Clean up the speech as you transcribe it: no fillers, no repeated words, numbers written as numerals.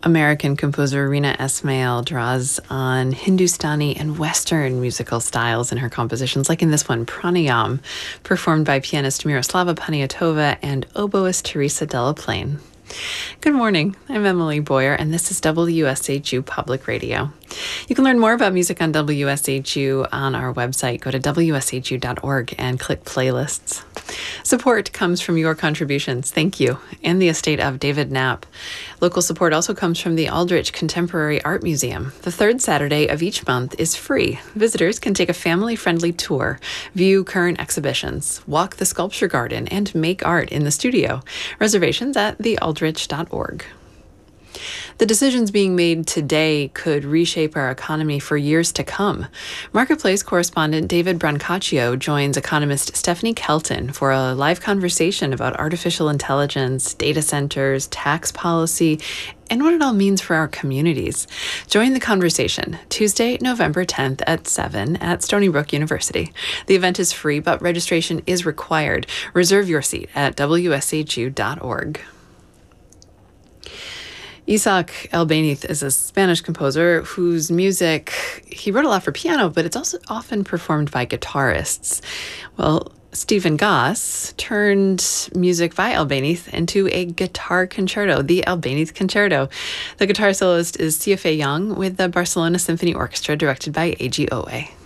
American composer Rina Ismail draws on Hindustani and Western musical styles in her compositions, like in this one, Pranayam, performed by pianist Miroslava Paniatova and oboist Teresa Delaplane. Good morning. I'm Emily Boyer, and this is WSHU Public Radio. You can learn more about music on WSHU on our website. Go to wshu.org and click playlists. Support comes from your contributions. Thank you. And the estate of David Knapp. Local support also comes from the Aldrich Contemporary Art Museum. The third Saturday of each month is free. Visitors can take a family-friendly tour, view current exhibitions, walk the sculpture garden, and make art in the studio. Reservations at thealdrich.org. The decisions being made today could reshape our economy for years to come. Marketplace correspondent David Brancaccio joins economist Stephanie Kelton for a live conversation about artificial intelligence, data centers, tax policy, and what it all means for our communities. Join the conversation Tuesday, November 10th at 7 at Stony Brook University. The event is free, but registration is required. Reserve your seat at wshu.org. Isaac Albéniz is a Spanish composer whose music, he wrote a lot for piano, but it's also often performed by guitarists. Well, Stephen Goss turned music by Albéniz into a guitar concerto, the Albéniz Concerto. The guitar soloist is Sia Fei Young with the Barcelona Symphony Orchestra, directed by AGOA.